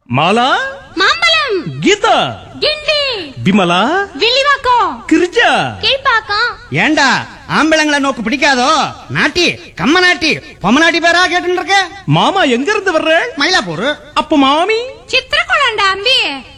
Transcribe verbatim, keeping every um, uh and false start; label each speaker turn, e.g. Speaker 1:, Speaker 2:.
Speaker 1: மாலா,
Speaker 2: மாம்பழம்,
Speaker 1: கீதா,
Speaker 2: கிண்டி,
Speaker 1: விமலா,
Speaker 2: வில்லிவாக்கம்,
Speaker 1: கிரிஜா,
Speaker 2: கீழ்பாக்கம்.
Speaker 3: ஏண்டா ஆம்பளங்களை நோக்கு பிடிக்காதோ? நாட்டி கம்ம நாட்டி பொம்ம நாட்டி பேரா கேட்டு இருக்க.
Speaker 1: மாமா எங்க இருந்து வர்ற?
Speaker 3: மயிலாப்பூர்.
Speaker 1: அப்ப மாமி
Speaker 2: சித்திரகுளம் அம்பி.